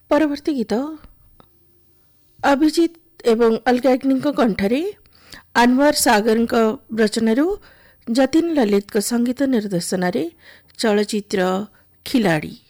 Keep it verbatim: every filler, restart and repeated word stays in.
परवर्ती गीत अभिजीत एवं अलका याग्निक कंठरे अनवर सागर रचना जतिन ललित संगीत निर्देशन चलचित्र खिलाड़ी।